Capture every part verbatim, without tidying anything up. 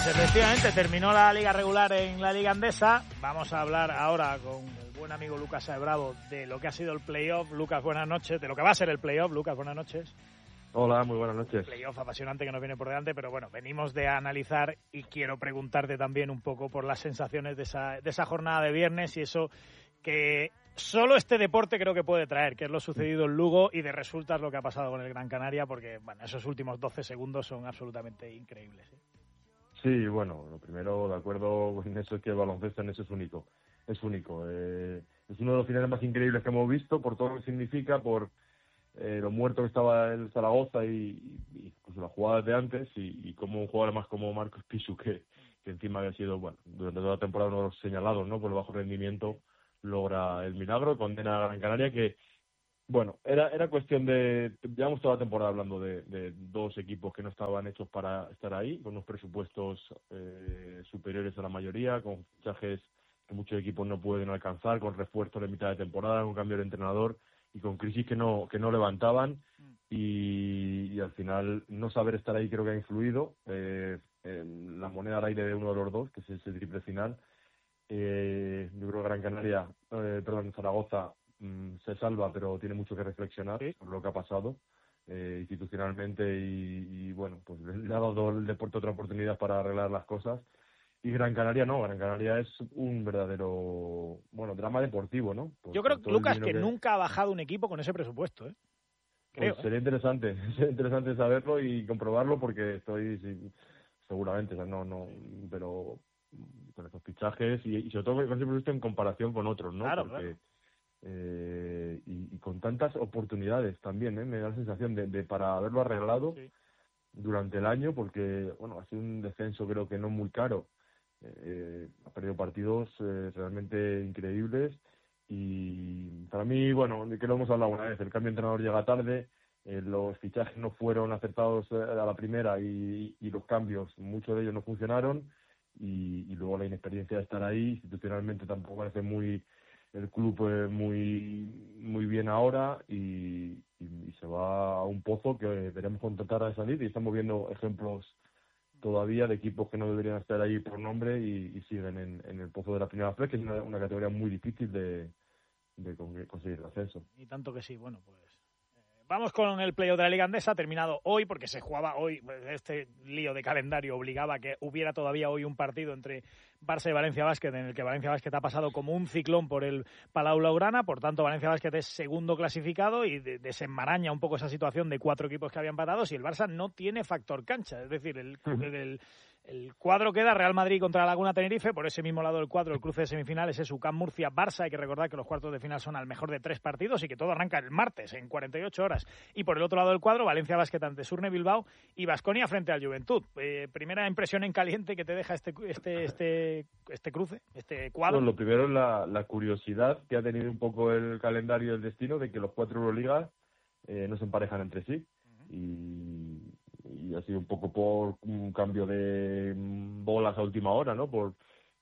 Pues efectivamente terminó la liga regular en la Liga Endesa. Vamos a hablar ahora con el buen amigo Lucas Bravo de lo que ha sido el playoff. Lucas, buenas noches. De lo que va a ser el playoff. Lucas, buenas noches. Hola, muy buenas noches. Playoff apasionante que nos viene por delante, pero bueno, venimos de analizar y quiero preguntarte también un poco por las sensaciones de esa, de esa jornada de viernes y eso que solo este deporte creo que puede traer, que es lo sucedido en Lugo y de resultas lo que ha pasado con el Gran Canaria, porque bueno, esos últimos doce segundos son absolutamente increíbles, ¿eh? Sí, bueno, lo primero, de acuerdo en eso, es que el baloncesto en eso es único. Es único. Eh, es uno de los finales más increíbles que hemos visto, por todo lo que significa, por eh, lo muerto que estaba el Zaragoza y, y, y pues, las jugadas de antes, y, y como un jugador más como Marcos Pisu, que, que encima había sido, bueno, durante toda la temporada uno de los señalados, ¿no?, por el bajo rendimiento, logra el milagro, condena a Gran Canaria, que bueno, era era cuestión de... Llevamos toda la temporada hablando de, de dos equipos que no estaban hechos para estar ahí, con unos presupuestos eh, superiores a la mayoría, con fichajes que muchos equipos no pueden alcanzar, con refuerzos de mitad de temporada, con cambio de entrenador y con crisis que no que no levantaban. Y, y al final no saber estar ahí creo que ha influido. Eh, en la moneda al aire de uno de los dos, que es ese triple final. Eh, yo creo que Gran Canaria, eh, perdón, Zaragoza se salva, pero tiene mucho que reflexionar ¿Sí? sobre lo que ha pasado eh, institucionalmente y, y, bueno, pues le ha dado el deporte otra oportunidad para arreglar las cosas. Y Gran Canaria no, Gran Canaria es un verdadero, bueno, drama deportivo, ¿no? Por, Yo creo, por todo Lucas, el que, que nunca ha bajado un equipo con ese presupuesto, ¿eh? Creo, Pues sería interesante, sería interesante saberlo y comprobarlo porque estoy, sí, seguramente, o sea, no, no, pero con estos fichajes y, y sobre todo con ese presupuesto en comparación con otros, ¿no? Claro, Porque claro. Eh, y, y con tantas oportunidades también, ¿eh? Me da la sensación de, de para haberlo arreglado Sí. durante el año, porque bueno, ha sido un descenso creo que no muy caro, eh, ha perdido partidos eh, realmente increíbles y para mí, bueno, que lo hemos hablado una vez, el cambio de entrenador llega tarde, eh, los fichajes no fueron acertados eh, a la primera y, y los cambios, muchos de ellos no funcionaron y, y luego la inexperiencia de estar ahí, institucionalmente tampoco parece muy el club eh, muy muy bien ahora y, y, y se va a un pozo que veremos cuando tratar de salir y estamos viendo ejemplos todavía de equipos que no deberían estar ahí por nombre y, y siguen en, en el pozo de la primera vez, que es una, una categoría muy difícil de, de conseguir el ascenso. Y tanto que sí, bueno, pues vamos con el playoff de la Liga Endesa, terminado hoy, porque se jugaba hoy, este lío de calendario obligaba a que hubiera todavía hoy un partido entre Barça y Valencia Basket, en el que Valencia Basket ha pasado como un ciclón por el Palau Blaugrana, por tanto Valencia Basket es segundo clasificado y de, desenmaraña un poco esa situación de cuatro equipos que habían empatados y el Barça no tiene factor cancha, es decir, el, el, el cuadro queda Real Madrid contra Laguna Tenerife, por ese mismo lado del cuadro el cruce de semifinales es U C A M Murcia-Barça, hay que recordar que los cuartos de final son al mejor de tres partidos y que todo arranca el martes en cuarenta y ocho horas. Y por el otro lado del cuadro, Valencia Basket ante Surne Bilbao y Baskonia frente al Juventud. Eh, primera impresión en caliente que te deja este este este este cruce, este cuadro. Bueno, lo primero es la, la curiosidad que ha tenido un poco el calendario y el destino de que los cuatro Euroligas eh, no se emparejan entre sí. Uh-huh. y, y ha sido un poco por un cambio de bolas a última hora, ¿no? Por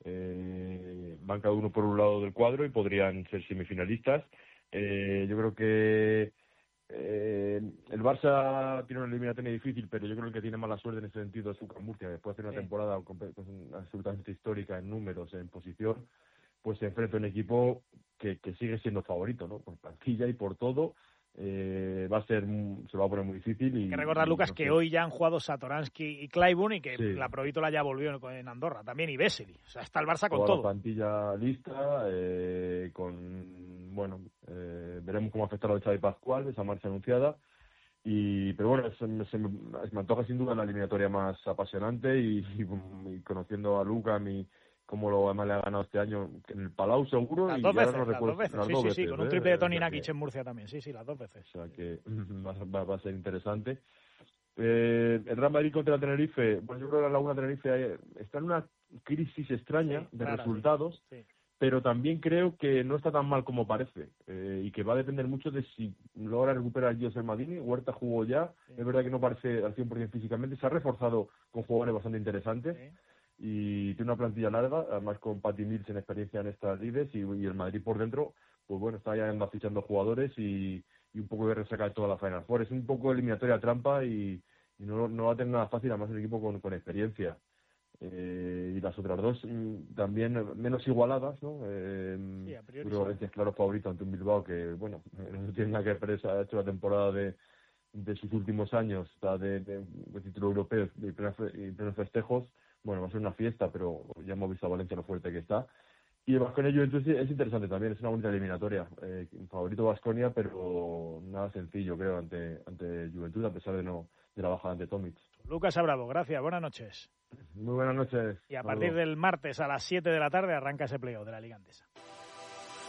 eh, van cada uno por un lado del cuadro y podrían ser semifinalistas. Eh, yo creo que Eh, el Barça tiene una eliminatoria difícil, pero yo creo que el que tiene mala suerte en ese sentido es U C A M Murcia. Después de una sí. temporada pues, absolutamente histórica en números, en posición, pues se enfrenta a un equipo que, que sigue siendo favorito, ¿no? Por plantilla y por todo. Eh, va a ser, se va a poner muy difícil. Y, hay que recordar, Lucas, no que sé. hoy ya han jugado Satoransky y Clyburn y que sí. la Provítola ya volvió en Andorra también y Vesely. O sea, está el Barça con Toda todo. La plantilla lista, eh, con, bueno, eh, veremos cómo afecta lo de Xavi Pascual, esa marcha anunciada. Y, pero bueno, se, se, me antoja sin duda la eliminatoria más apasionante y, y, y conociendo a Luka, mi cómo lo además le ha ganado este año en el Palau seguro las y dos veces, ahora no las recuerdo dos veces, las sí, dos sí, veces, sí, con un ¿eh? triple de Tony o sea Nakic que, en Murcia también, sí, sí, las dos veces. O sea que va, va, va a ser interesante. Eh, el Real Madrid contra el Tenerife, bueno, yo creo que la Laguna Tenerife está en una crisis extraña sí, de rara, resultados, sí. Sí. pero también creo que no está tan mal como parece eh, y que va a depender mucho de si logra recuperar José Madini. Huerta jugó ya, sí. Es verdad que no parece al cien por ciento físicamente, se ha reforzado con jugadores bastante interesantes sí. Y tiene una plantilla larga, además con Patty Mills en experiencia en estas lides y, y el Madrid por dentro, pues bueno, está ya anda fichando jugadores y, y un poco de resaca de toda la Final Four. Es un poco eliminatoria trampa y, y no, no va a tener nada fácil, además el equipo con, con experiencia. Eh, y las otras dos mm, también menos igualadas, ¿no? Eh, Sí, a priori creo que Valencia es claro favorito ante un Bilbao que, bueno, no tiene nada que ver, ha hecho la temporada de, de sus últimos años, está de, de, de título europeo y plenos, y plenos festejos. Bueno, va a ser una fiesta, pero ya hemos visto a Valencia lo fuerte que está. Y el Baskonia Juventud es interesante también, es una bonita eliminatoria. Eh, favorito Baskonia, pero nada sencillo, creo, ante ante Juventud, a pesar de no de la baja ante Tomic. Lucas Abravo, gracias, buenas noches. Muy buenas noches. Y a partir del martes a las siete de la tarde arranca ese playoff de la Liga Andesa.